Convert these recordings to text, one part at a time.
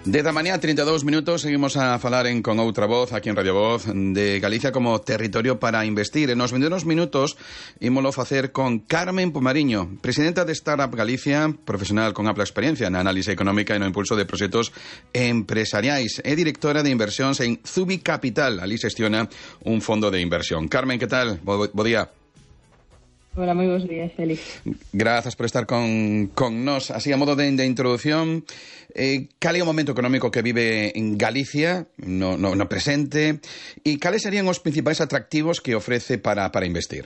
Desde a mañá, 32 minutos, seguimos a falar con outra voz, aquí en Radio Voz, de Galicia como territorio para investir. En nos vindeiros minutos, ímolo facer con Carmen Pomariño, presidenta de Startup Galicia, profesional con ampla experiencia na análise económica e no impulso de proxectos empresariais. É directora de inversións en Zubi Capital, ali xestiona un fondo de inversión. Carmen, que tal? Bo día. Hola, moi bons días, Félix. Grazas por estar con nós. Así, a modo de introducción, cal é o momento económico que vive en Galicia no presente e cales serían os principais atractivos que ofrece para investir?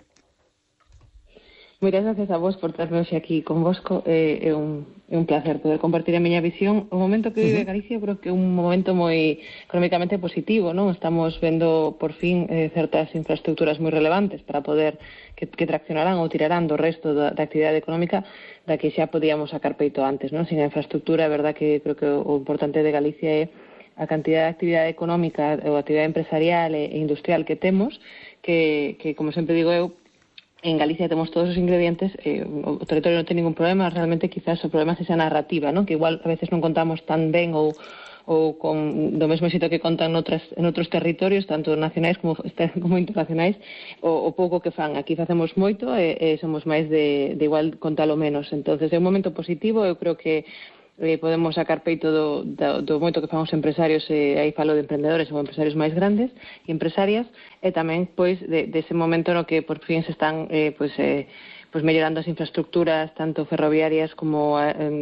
Moitas gracias a vos por terme hoxe aquí convosco. É un placer poder compartir a miña visión. O momento que vive Galicia creo que é un momento moi económicamente positivo, non? Estamos vendo por fin certas infraestructuras moi relevantes para poder que traccionarán ou tirarán do resto da actividade económica da que xa podíamos sacar peito antes, non? Sin a infraestructura, é verdad que creo que o importante de Galicia é a cantidad de actividade económica ou actividade empresarial e industrial que temos, que como sempre digo eu, en Galicia temos todos os ingredientes, o territorio non ten ningún problema, realmente quizás o problema é esa narrativa, non? Que igual a veces non contamos tan ben ou con do mesmo xeito que contan en outros territorios, tanto nacionais como internacionais, o pouco que fan. Aquí facemos moito e somos máis de igual contalo menos. Entonces é un momento positivo, eu creo que podemos sacar peito do moito que fan os empresarios, aí falo de emprendedores ou empresarios máis grandes e empresarias, e tamén pois dese momento no que por fin se están mellorando as infraestructuras tanto ferroviarias como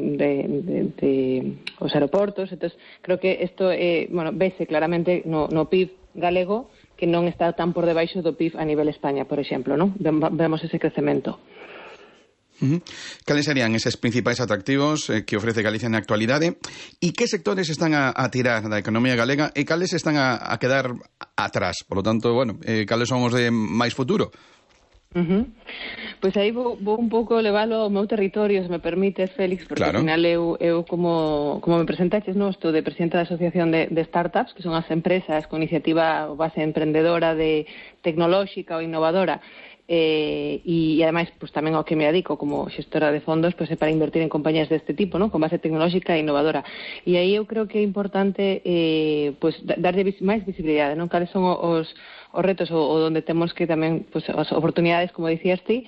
de os aeroportos. Entonces, creo que isto vese claramente no PIB galego, que non está tan por debaixo do PIB a nivel España, por exemplo, non? Vemos ese crecemento. Cales serían eses principais atractivos que ofrece Galicia na actualidade e que sectores están a tirar da economía galega e cales están a quedar atrás? Por lo tanto, cales son os de máis futuro? Pois aí vou un pouco levalo ao meu territorio, se me permites, Félix, porque claro. Ao final eu como me presentaches, estou de presidenta da Asociación de Startups, que son as empresas con iniciativa ou base emprendedora, tecnolóxica ou innovadora, e ademais pues, tamén ao que me dedico como xestora de fondos é para invertir en compañías deste tipo, non? Con base tecnolóxica e innovadora. E aí eu creo que é importante darlle máis visibilidade, non? Cales son os retos ou onde temos que tamén as oportunidades, como dicías ti.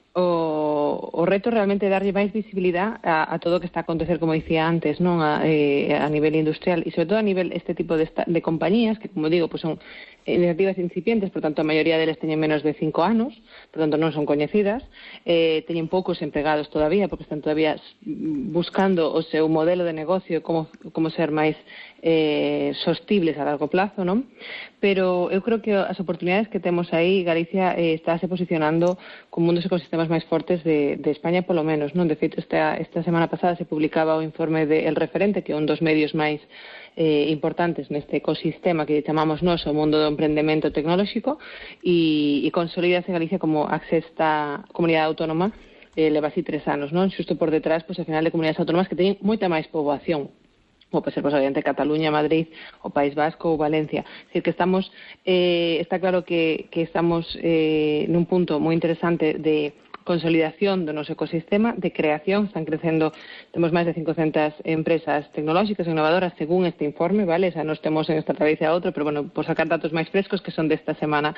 O reto realmente é darlle máis visibilidade a todo o que está a acontecer, como dicía antes, non? A nivel industrial e sobre todo a nivel este tipo de compañías que, como digo, son iniciativas incipientes, por tanto a maioría deles teñen menos de 5 anos, por tanto non son coñecidas, teñen poucos empregados todavía, porque están todavía buscando o seu modelo de negocio, como ser máis sostibles a largo plazo, non? Pero eu creo que as oportunidades que temos aí, Galicia estáse posicionando como un dos ecosistemas máis fortes de España, polo menos, non? De feito, esta semana pasada se publicaba o informe de El Referente, que é un dos medios máis importantes neste ecosistema que chamamos nós o mundo do emprendemento tecnolóxico, e consolídase Galicia como a sexta comunidade autónoma, leva así 3 anos, non? Xusto por detrás, ao final de comunidades autónomas que teñen moita máis poboación, como pode ser, obviamente, Cataluña, Madrid, o País Vasco ou Valencia. É dicir, que estamos, está claro que estamos nun punto moi interesante de consolidación do noso ecosistema, de creación, están crecendo, temos máis de 500 empresas tecnolóxicas e innovadoras según este informe, vale? O sea, nos temos en esta travesa outro, pero por sacar datos máis frescos que son desta semana,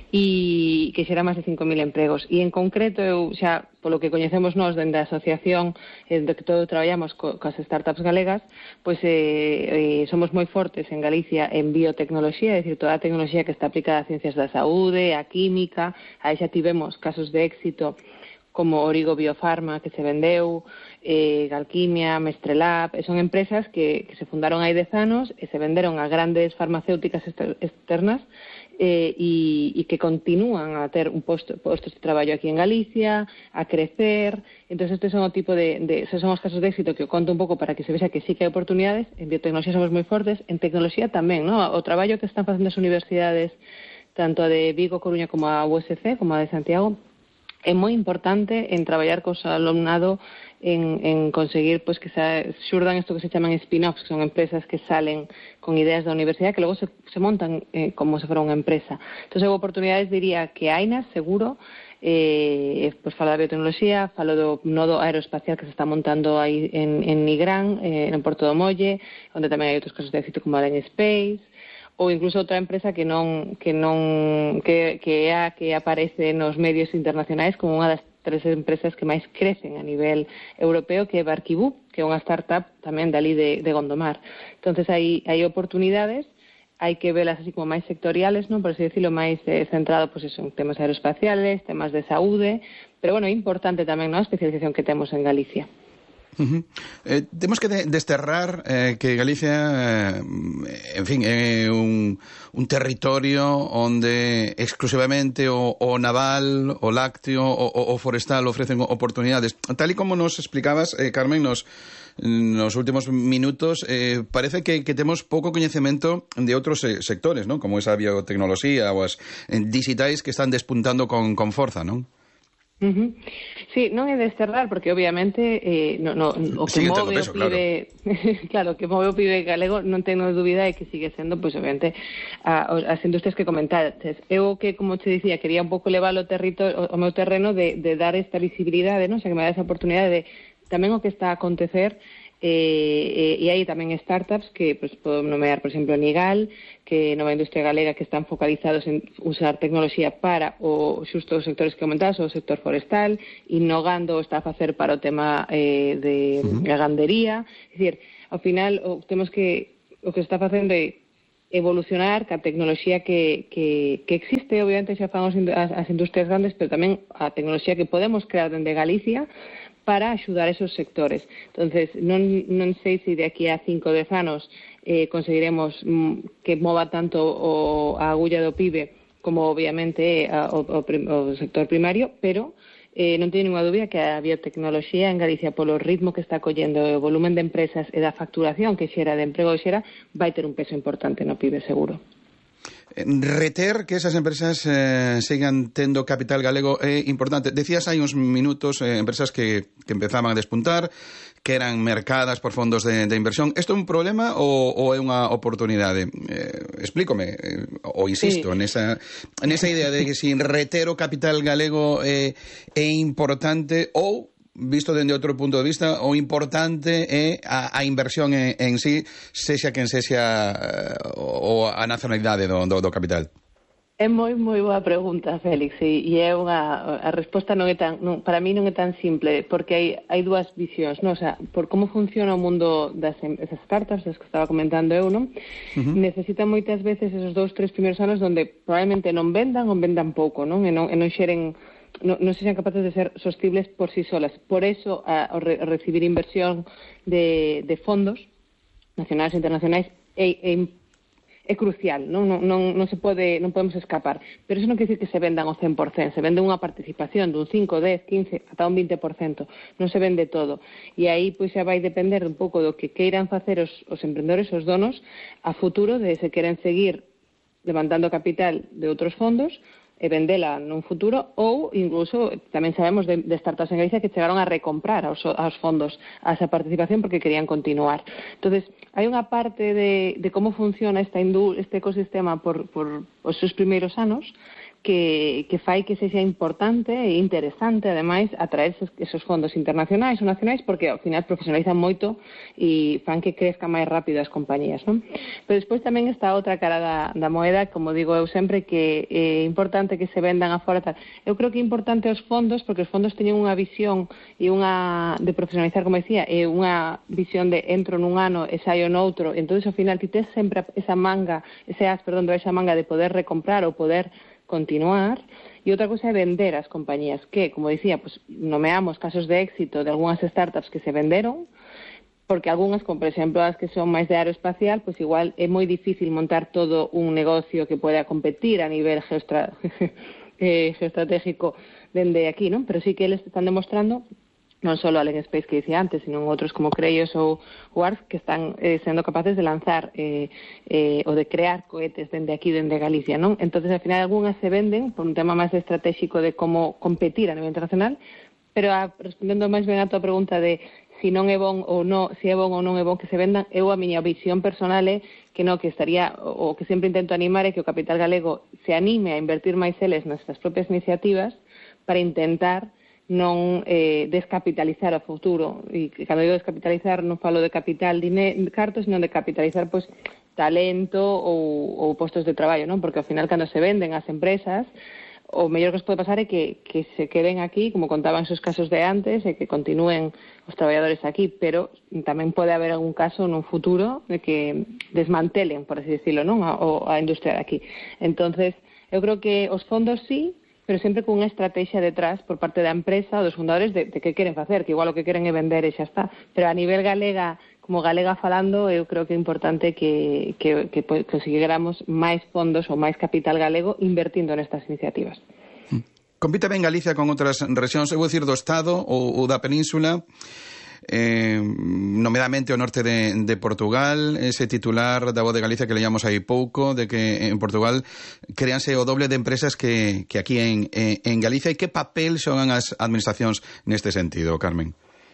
e que xera máis de 5.000 empregos. E en concreto, eu xa, polo que coñecemos nós dende a asociación do que todo traballamos coas startups galegas, somos moi fortes en Galicia en biotecnoloxía, é dicir, toda a tecnoloxía que está aplicada a ciencias da saúde, a química, aí xa tivemos casos de éxito como Origo Biofarma, que se vendeu, Galquimia, Mestrelab, son empresas que se fundaron hai 10 anos e se venderon a grandes farmacéuticas externas e que continúan a ter postos de traballo aquí en Galicia, a crecer. Entón, estes son o tipo esos son os casos de éxito que eu conto un pouco para que se vexa que sí que hai oportunidades. En biotecnoloxía somos moi fortes, en tecnoloxía tamén, non? O traballo que están facendo as universidades, tanto a de Vigo, Coruña, como a USC, como a de Santiago, é moi importante en traballar cos alumnado en conseguir que xurdan isto que se chaman spin-offs, que son empresas que salen con ideas da universidade que logo se montan como se fora unha empresa. Entón, houve oportunidades, diría que hainas, seguro, Pois falo da biotecnoloxía, falo do nodo aeroespacial que se está montando aí en Nigrán, en Porto do Molle, onde tamén hai outros casos de éxito como Allen Space, ou incluso outra empresa que é a que aparece nos medios internacionais como unha das 3 empresas que máis crecen a nivel europeo, que é Barquibú, que é unha startup tamén dali de Gondomar. Entonces hai oportunidades, hai que velas así como máis sectoriales, non, por así decirlo, máis centrado pois eso, en temas aeroespaciales, temas de saúde, pero bueno, é importante tamén, non, a especialización que temos en Galicia. Temos que desterrar que Galicia en fin, é un territorio onde exclusivamente o naval, o lácteo, o forestal ofrecen oportunidades. Tal e como nos explicabas, Carmen, nos últimos minutos, parece que temos pouco coñecemento de outros sectores, non? Como esa biotecnoloxía ou as digitais que están despuntando con forza, non? Sí, non é desterrar, porque obviamente o que move o PIB, claro, que move o PIB galego non tengo dúbida de que sigue sendo, pois obviamente as industrias que comentaste. Eu que, como te dicía, quería un pouco levar o meu terreno de dar esta visibilidade, non? O sea, que me dá esa oportunidade de tamén o que está a acontecer. E hai tamén startups que pues, podo nomear, por exemplo, Nigal, que nova industria galega que están focalizados en usar tecnoloxía para xusto os sectores que comentabas, o sector forestal, innovando está a facer para o tema de gandería. É dicir, ao final o que está facendo é evolucionar ca tecnoloxía que existe, obviamente xa fan as industrias grandes, pero tamén a tecnoloxía que podemos crear dende Galicia para axudar esos sectores. Entonces, non sei se de aquí a 5 ou 10 anos conseguiremos que mova tanto a agulla do PIB como obviamente o sector primario, pero non teño ninguna dúbida que a biotecnoloxía en Galicia, polo ritmo que está collendo o volumen de empresas e da facturación que xera, de emprego que xera, vai ter un peso importante no PIB seguro. Reter que esas empresas sigan tendo capital galego é importante. Decías hai uns minutos empresas que empezaban a despuntar, que eran mercadas por fondos de inversión. Isto é un problema ou é unha oportunidade? Explícome, ou insisto, sí, nesa idea de que sin reter o capital galego é importante, ou visto dende outro punto de vista, o importante é a inversión en sí, sexa quen sexa ou a nacionalidade do capital. É moi boa pregunta, Félix, e a resposta para mí non é tan simple, porque hai dúas visións, non? O sea, por como funciona o mundo das startups, das que estaba comentando eu, non? Necesitan moitas veces esos 2-3 primeiros anos onde probablemente non vendan ou vendan pouco, non? E non xeren, non sexan capaces de ser sostibles por sí solas. Por eso, recibir inversión de fondos nacionais e internacionais é crucial, non podemos escapar. Pero eso non quer dicir que se vendan o 100%, se vende unha participación dun 5, 10, 15, ata un 20%, non se vende todo. E aí pois xa vai depender un pouco do que queiran facer os emprendedores, os donos, a futuro, de se queren seguir levantando capital de outros fondos e vendela nun futuro, ou incluso tamén sabemos de startups en Galicia que chegaron a recomprar aos fondos a esa participación porque querían continuar. Entonces, hai unha parte de como funciona este ecosistema por os seus primeiros anos que fai que sexa importante e interesante, ademais, atraer esos fondos internacionais ou nacionais, porque ao final profesionalizan moito e fan que crezcan máis rápido as compañías, non? Pero despois tamén está outra cara da moeda, como digo eu sempre, que é importante que se vendan afora tal. Eu creo que é importante os fondos, porque os fondos teñen unha visión e unha de profesionalizar, como decía, e unha visión de entro nun ano e saio noutro, e entón ao final ti tes sempre esa manga de poder recomprar ou poder continuar, e outra cosa é vender as compañías, que, como dicía, pues, nomeamos casos de éxito de algunhas startups que se venderon, porque algunhas, como por exemplo as que son máis de aeroespacial, pues igual é moi difícil montar todo un negocio que poida competir a nivel geoestratégico dende aquí, non? Pero sí que eles están demostrando, non só Allen Space que dicía antes, sino outros como Creios ou ARC, que están sendo capaces de lanzar ou de crear cohetes dende aquí, dende Galicia, non? Entonces, ao final, algunhas se venden por un tema máis estratégico de como competir a nivel internacional, pero respondendo máis ben a tua pregunta de se non é bon ou non, se é bon ou non é bon que se vendan, eu a miña visión personal é que non, que estaría, o que sempre intento animar é que o capital galego se anime a invertir máis eles nestas propias iniciativas, para intentar non descapitalizar o futuro. E cando digo descapitalizar non falo de capital cartos, senón de capitalizar pois talento ou postos de traballo, non? Porque ao final cando se venden as empresas, o mellor que os pode pasar é que se queden aquí, como contaban esos casos de antes, e que continúen os traballadores aquí, pero tamén pode haber algún caso nun futuro de que desmantelen, por así decirlo, non? A industria de aquí. Entonces, eu creo que os fondos sí, pero sempre con unha estrategia detrás por parte da empresa ou dos fundadores de que queren facer, que igual o que queren é vender e xa está. Pero a nivel galega, como galega falando, eu creo que é importante que conseguiramos máis fondos ou máis capital galego invertindo nestas iniciativas. Compite ben Galicia con outras rexións, eu vou dicir do Estado ou da Península, nomeadamente o norte de Portugal, ese titular da Voz de Galicia que leíamos aí pouco, de que en Portugal créanse o doble de empresas que aquí en Galicia. E que papel xogan as administracións neste sentido, Carmen?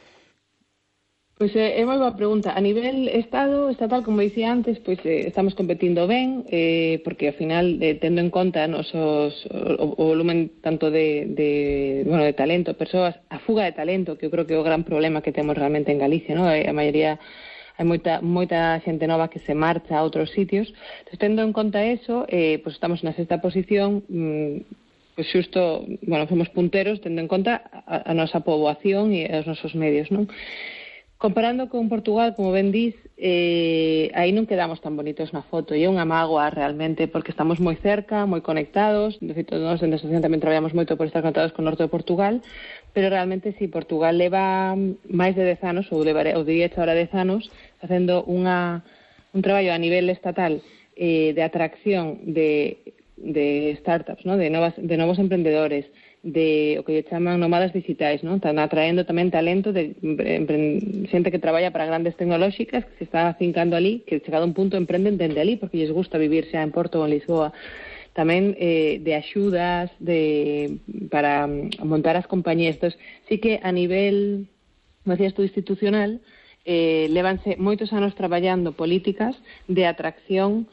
Pois é moi boa pregunta. A nivel estatal, como dicía antes, pois estamos competindo ben, porque ao final, tendo en conta o volumen tanto de talento, persoas, a fuga de talento, que eu creo que é o gran problema que temos realmente en Galicia, non? A maioría, hai moita xente nova que se marcha a outros sitios. Entón, tendo en conta eso, pois estamos na sexta posición, pois xusto, somos punteros, tendo en conta a nosa poboación e os nosos medios, non? Comparando con Portugal, como ben dís, aí non quedamos tan bonitos na foto, e é unha mágoa realmente, porque estamos moi cerca, moi conectados. De feito, nós en asociación tamén traballamos moito por estar conectados con o norte de Portugal, pero realmente si Portugal leva máis de 10 anos, ou diría ahora 10 anos, facendo un traballo a nivel estatal de atracción de startups, ¿no? de novos emprendedores, de o que lle chaman nómadas digitais, non? Están atraendo tamén talento de xente que traballa para grandes tecnolóxicas, que se está afincando ali, que chegado a un punto emprenden dende ali, porque lles gusta vivir xa en Porto ou en Lisboa. Tamén de axudas para montar as compañías. Entón, sí que a nivel, como decías tú, institucional, levanse moitos anos traballando políticas de atracción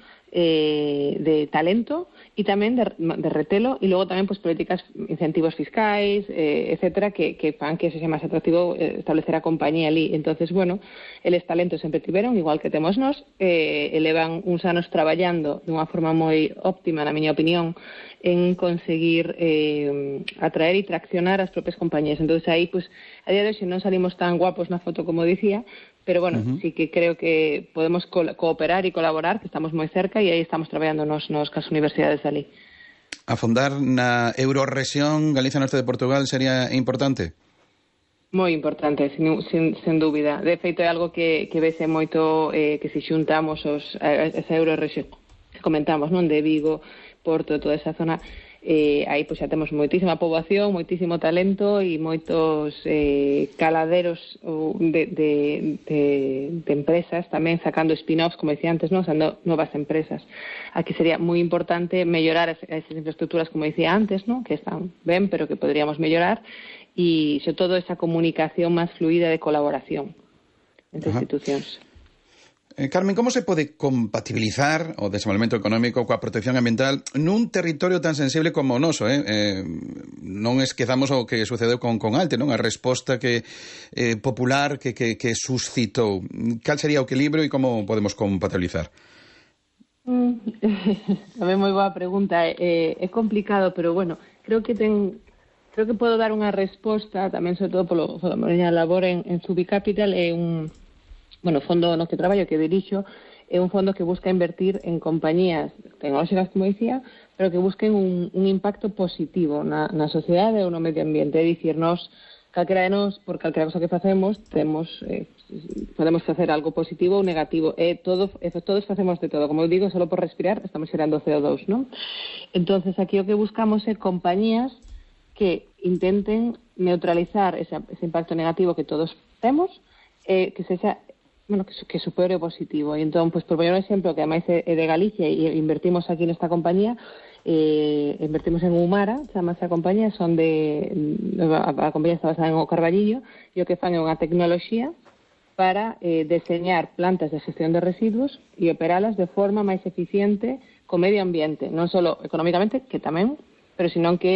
de talento e tamén de retelo, e logo tamén políticas, incentivos fiscais, etcétera, que fan que sexa máis atractivo establecer a compañía ali. Entonces, eles talentos sempre tiveron, igual que temos nós, elevan uns anos traballando dunha forma moi óptima, na miña opinión, en conseguir atraer e traccionar as propias compañías. Entonces, aí, a día de hoxe non salimos tan guapos na foto como dicía, pero sí que creo que podemos cooperar e colaborar, que estamos moi cerca, e aí estamos traballando nas universidades ali. Afondar na Eurorrexión Galicia Norte de Portugal sería importante? Moi importante, sen dúbida. De feito, é algo que vese moito, que se xuntamos esa Eurorrexión que comentamos, non? De Vigo, Porto, toda esa zona. Aí xa temos moitísima poboación, moitísimo talento e moitos caladeros de empresas tamén sacando spin-offs, como decía antes, non? Sacando novas empresas. Aquí sería moi importante mellorar esas infraestructuras, como decía antes, non? Que están ben, pero que podríamos mellorar, e sobre todo esa comunicación máis fluida de colaboración entre institucións. Carmen, como se pode compatibilizar o desenvolvemento económico coa protección ambiental nun territorio tan sensible como o noso? Non esquezamos o que sucedeu con Alte, non? A resposta popular que suscitou. Cal sería o equilibrio e como podemos compatibilizar? Tamén moi boa pregunta. É complicado, pero creo que podo dar unha resposta tamén, sobre todo polo miña labor en Zubicapital. É un fondo no que traballo, que dirixo, é un fondo que busca invertir en compañías tecnolóxicas, como dicía, pero que busquen un impacto positivo na sociedade ou no medio ambiente. É dicir, calquera de nós, por calquera cosa que facemos, podemos facer algo positivo ou negativo. Todos facemos de todo. Como eu digo, só por respirar estamos xerando CO2, non? Entonces, aquí o que buscamos é compañías que intenten neutralizar ese impacto negativo que todos temos, que sexa que supere o positivo. E entón, por poñer un exemplo que ademais é de Galicia e invertimos aquí nesta compañía, invertimos en Umara, chamase a compañía, a compañía está basada en O Carballillo, e o que fan é unha tecnoloxía para deseñar plantas de gestión de residuos e operalas de forma máis eficiente co medio ambiente, non só económicamente, que tamén, pero senón que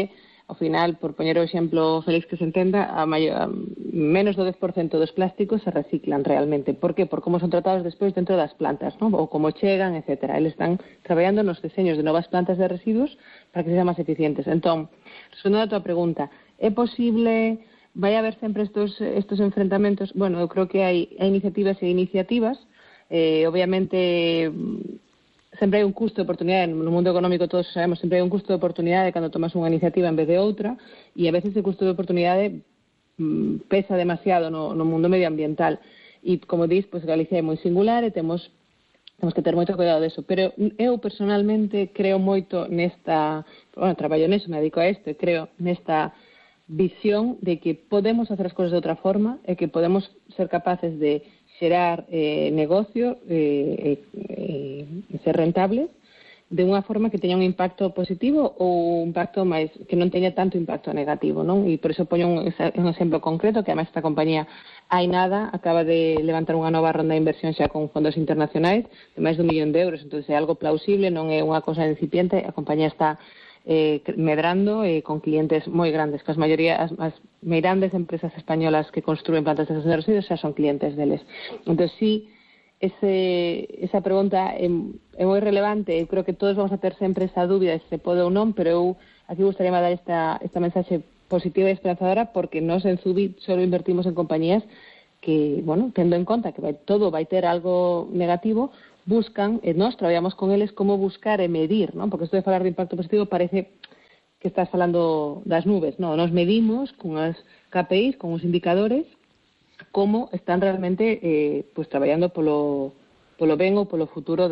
ao final, por poñer o exemplo Félix que se entenda, a menos do 10% dos plásticos se reciclan realmente. Por que? Por como son tratados despois dentro das plantas, non? Ou como chegan, etc. Eles están traballando nos diseños de novas plantas de residuos para que sexan máis eficientes. Entón, respondendo a tua pregunta, é posible, vai haber sempre estos enfrentamentos? Bueno, eu creo que hai iniciativas e iniciativas. Obviamente, sempre hai un custo de oportunidade, no mundo económico todos sabemos, sempre hai un custo de oportunidade cando tomas unha iniciativa en vez de outra, e a veces o custo de oportunidade pesa demasiado no mundo medioambiental. E, como dis, pues, Galicia é moi singular e temos que ter moito cuidado deso. Pero eu, personalmente, creo moito nesta... Bueno, traballo neso, me dedico a isto, e creo nesta visión de que podemos hacer as cousas de outra forma e que podemos ser capaces de xerar negocio e ser rentables de unha forma que teña un impacto positivo ou un impacto máis que non teña tanto impacto negativo, non? E por iso poño un exemplo concreto que además esta compañía hai nada, acaba de levantar unha nova ronda de inversión xa con fondos internacionais de máis de 1 millón de euros, entón é algo plausible, non é unha cosa incipiente, a compañía está medrando con clientes moi grandes, que as grandes empresas españolas que construen plantas de residuos xa son clientes deles. Entón, sí, esa pregunta é moi relevante, eu creo que todos vamos a ter sempre esa dúbida de se pode ou non, pero eu aquí gustaría dar esta mensaxe positiva e esperanzadora, porque nós en Zubit só invertimos en compañías que, bueno, tendo en conta que todo vai ter algo negativo, buscan, e nós traballamos con eles como buscar e medir, non? Porque isto de falar de impacto positivo parece que estás falando das nubes, non? Nos medimos con as KPIs, con os indicadores, como están realmente pues traballando polo ben ou polo futuro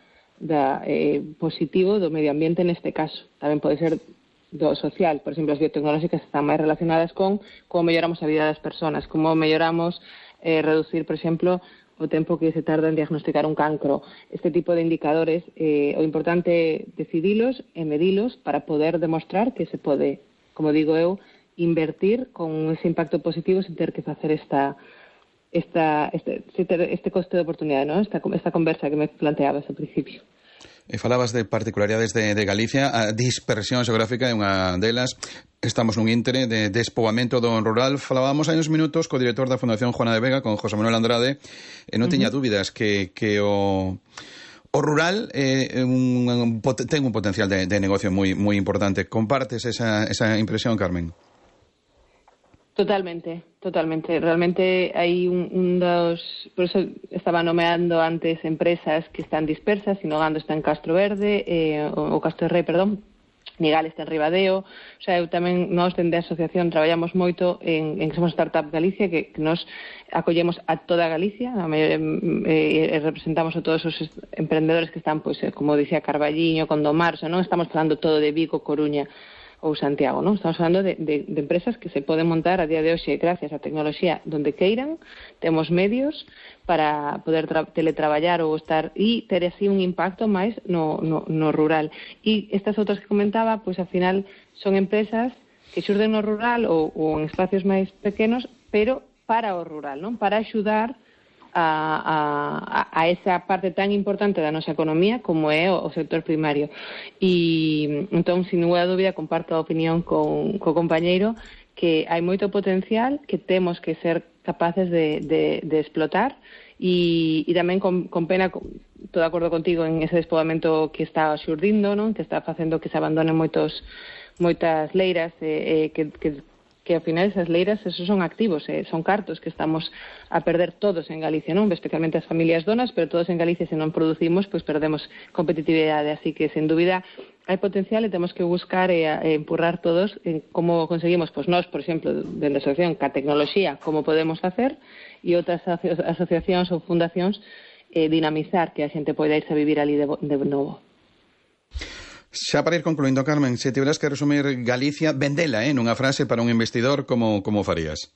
positivo do medio ambiente neste caso. Tamén pode ser do social, por exemplo, as biotecnolóxicas están máis relacionadas con como melloramos a vida das persoas, como melloramos reducir, por exemplo, o tempo que se tarda en diagnosticar un cancro. Este tipo de indicadores, o importante é decidilos e medilos para poder demostrar que se pode, como digo eu, invertir con ese impacto positivo sin ter que facer este coste de oportunidade, ¿no? Esta conversa que me planteabas ao principio. Falabas de particularidades de Galicia, a dispersión xeográfica é unha delas. Estamos nun íntere de despoboamento do rural. Falábamos hai uns minutos co director da Fundación Juana de Vega, con José Manuel Andrade, e non tiña dúbidas que o rural ten un potencial de negocio moi importante. Compartes esa impresión, Carmen? Totalmente. Realmente hai por eso estaba nomeando antes empresas que están dispersas, Sinogando está en Castro Verde, o Castro Rei, perdón, Nigal está en Ribadeo. O sea, eu tamén, nós dende a asociación traballamos moito en que somos Startup Galicia, que nos acollemos a toda Galicia, representamos a todos os emprendedores que están, pois, como dicía Carballiño, Condomar, o sea, non estamos falando todo de Vigo, Coruña ou Santiago, non? Estamos falando de empresas que se poden montar a día de hoxe gracias á tecnoloxía donde queiran, temos medios para poder teletraballar ou estar e ter así un impacto máis no rural. E estas outras que comentaba, pois ao final son empresas que xurden no rural ou en espacios máis pequenos, pero para o rural, non? Para axudar a esa parte tan importante da nosa economía como é o sector primario. E entón, sin ninguna dúbida, comparto a opinión co compañeiro que hai moito potencial que temos que ser capaces de explotar e tamén con pena, estou de acordo contigo en ese despoboamento que está xurdindo, non? Que está facendo que se abandonen moitas leiras que ao final esas leiras, esos son activos, son cartos que estamos a perder todos en Galicia, non? Especialmente as familias donas, pero todos en Galicia, se non producimos, pois perdemos competitividade, así que, sen dúbida, hai potencial e temos que buscar e empurrar todos en como conseguimos, pois nós, por exemplo, dende a asociación, ca tecnoloxía, como podemos facer, e outras asociacións ou fundacións dinamizar que a xente poida irse a vivir ali de novo. Xa para ir concluindo, Carmen, se tiveras que resumir Galicia, vendela, nunha frase para un investidor, como farías?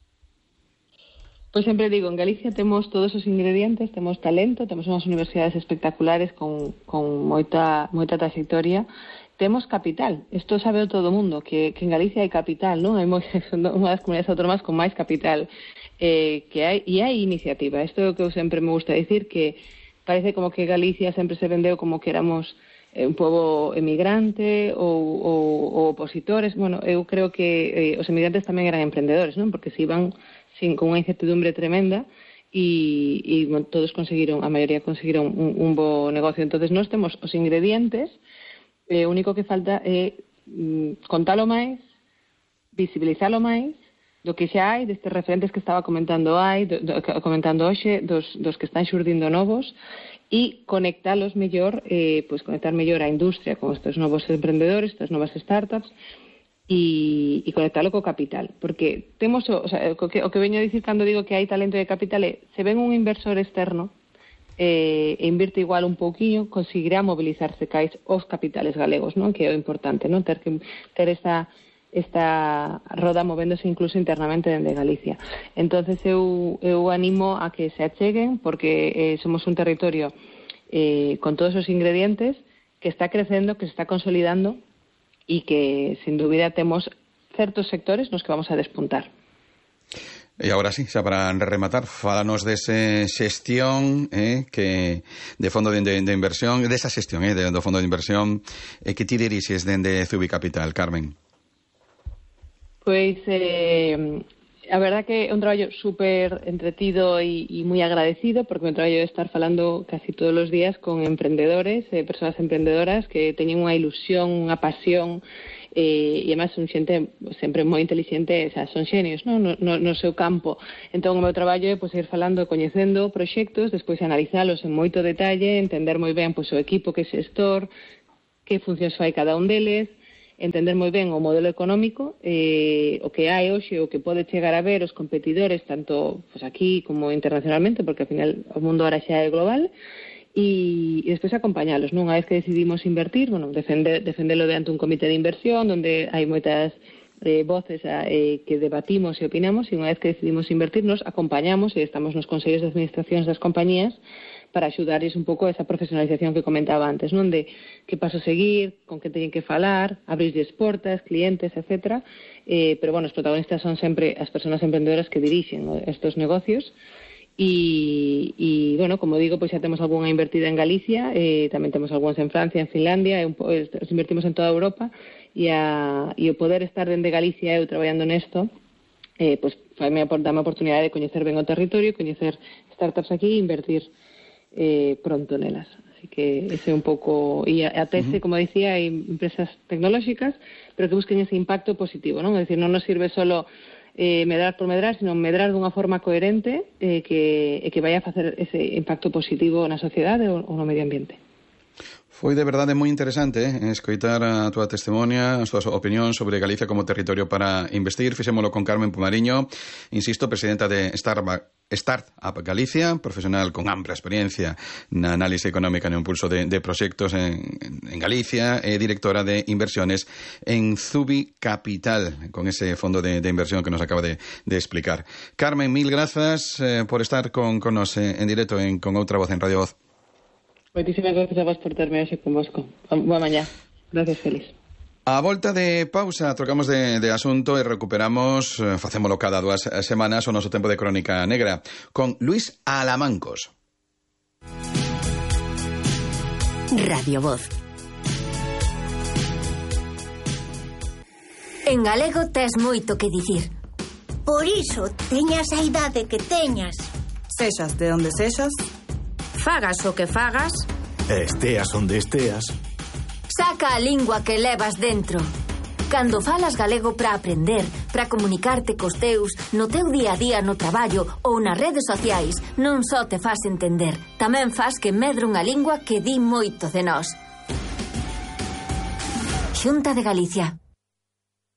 Pois sempre digo, en Galicia temos todos os ingredientes, temos talento, temos unhas universidades espectaculares con moita trayectoria, temos capital. Isto sabe todo o mundo, que en Galicia hai capital, non? Son unha das comunidades autónomas con máis capital que hai, e hai iniciativa. Isto é o que eu sempre me gusta dicir, que parece como que Galicia sempre se vendeu como que éramos un pobo emigrante ou opositores. Bueno, eu creo que os emigrantes tamén eran emprendedores, non? Porque se iban con unha incertidumbre tremenda e todos conseguiron, a maioría conseguiron un bo negocio. Entonces nós temos os ingredientes, o único que falta é contalo máis, visibilizalo máis do que xa hai, destes referentes que estaba comentando hoxe, dos que están xurdindo novos, e conectalos mellor, conectar mellor a industria con estes novos emprendedores, estas novas startups, e conectalo co capital, porque temos o que veño a dicir cando digo que hai talento de capital é, se ven un inversor externo e invirte igual un pouquiño, conseguirá mobilizarse cais os capitales galegos, non? Que é o importante, non? Ter esta roda movéndose incluso internamente dende Galicia. Entonces eu animo a que se acheguen, porque somos un territorio con todos os ingredientes que está crecendo, que se está consolidando e que, sin dúbida, temos certos sectores nos que vamos a despuntar. E agora sí, xa para rematar, fálanos dese xestión que de fondo de inversión, desa xestión do fondo de inversión que ti dirixes dende Zubi Capital, Carmen. Pois a verdad que é un traballo super entretido e moi agradecido, porque o traballo é estar falando casi todos os días con emprendedores, persoas emprendedoras que teñen unha ilusión, unha pasión, e además son xente sempre moi inteligente, son xenios, no seu campo. Entón o meu traballo é ir falando, coñecendo proxectos, despois analizalos en moito detalle, entender moi ben o equipo que é xestor, que funcións fai cada un deles, entender moi ben o modelo económico, o que hai hoxe, o que pode chegar a ver os competidores, tanto aquí como internacionalmente, porque ao final o mundo ahora xa é global, e despois acompañalos, non? Unha vez que decidimos invertir, defendelo diante un comité de inversión, onde hai moitas voces que debatimos e opinamos, e unha vez que decidimos invertir, nos acompañamos e estamos nos consellos de administracións das compañías para axudarles un pouco a esa profesionalización que comentaba antes, non? De que paso seguir, con que teñen que falar, abrirlles portas, clientes, etcétera. Pero, os protagonistas son sempre as persoas emprendedoras que dirixen estos negocios. E como digo, xa temos algunha invertida en Galicia, tamén temos algúns en Francia, en Finlandia, invertimos en toda Europa, e o poder estar dende Galicia eu traballando nesto, dame a oportunidade de coñecer ben o territorio, coñecer startups aquí e invertir pronto nelas. Así que ese é un pouco, e a tese, como dicía, hai empresas tecnolóxicas, pero que busquen ese impacto positivo, non? É dicir, non nos sirve solo medrar por medrar, sino medrar dunha forma coherente que vai a facer ese impacto positivo na sociedade ou no medio ambiente. Foi de verdade moi interesante escoitar a túa testemunha, as túas opinións sobre Galicia como territorio para investir. Fixémolo con Carmen Pomariño, insisto, presidenta de Startup Galicia, profesional con ampla experiencia na análise económica e no impulso de proxectos en Galicia, e directora de inversiones en Zubi Capital, con ese fondo de inversión que nos acaba de explicar. Carmen, mil grazas por estar con nos en directo con Outra Voz en Radio Voz. Moitísimas gracias a vos por terme hoxe con vosco. Boa mañá. Gracias, Félix. A volta de pausa, trocamos de asunto e recuperamos, facémolo cada 2 semanas, o noso tempo de Crónica Negra, con Luis Alamancos. Radio Voz. En galego tes moito que dicir. Por iso, teñas a idade que teñas. Sexas de onde sexas, fagas o que fagas, esteas onde esteas, saca a lingua que levas dentro. Cando falas galego para aprender, para comunicarte cos teus, no teu día a día no traballo ou nas redes sociais, non só te fas entender, tamén fas que medre unha lingua que di moito de nós. Xunta de Galicia.